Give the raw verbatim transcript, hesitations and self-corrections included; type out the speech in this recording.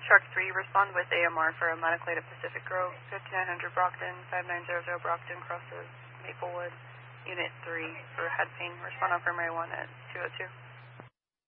Shark three, respond with A M R for a Monoclade at Pacific Grove, fifty-nine hundred Brockton, five nine zero zero Brockton, crosses Maplewood, Unit three for head pain. Respond on primary one at two oh two.